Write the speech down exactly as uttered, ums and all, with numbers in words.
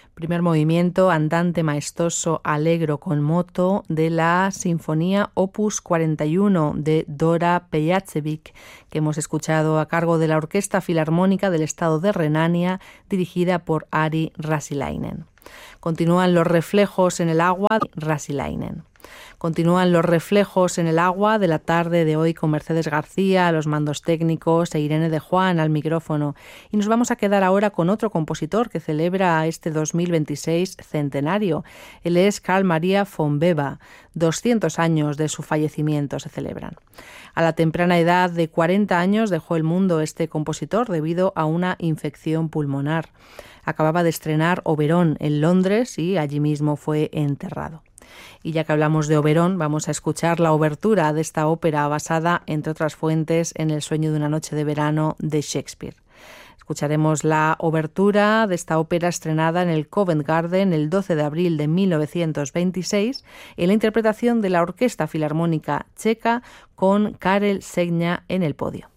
Primer movimiento, andante maestoso allegro con moto de la Sinfonía Opus cuarenta y uno de Dora Pejacevic, que hemos escuchado a cargo de la Orquesta Filarmónica del Estado de Renania, dirigida por Ari Rasilainen. Continúan los reflejos en el agua de Rasilainen. Continúan los reflejos en el agua de la tarde de hoy con Mercedes García a los mandos técnicos e Irene de Juan al micrófono. Y nos vamos a quedar ahora con otro compositor que celebra este dos mil veintiséis centenario. Él es Carl Maria von Weber. doscientos años de su fallecimiento se celebran. A la temprana edad de cuarenta años dejó el mundo este compositor debido a una infección pulmonar. Acababa de estrenar Oberón en Londres y allí mismo fue enterrado. Y ya que hablamos de Oberón, vamos a escuchar la obertura de esta ópera basada, entre otras fuentes, en El sueño de una noche de verano de Shakespeare. Escucharemos la obertura de esta ópera estrenada en el Covent Garden el doce de abril de mil novecientos veintiséis en la interpretación de la Orquesta Filarmónica Checa con Karel Segna en el podio.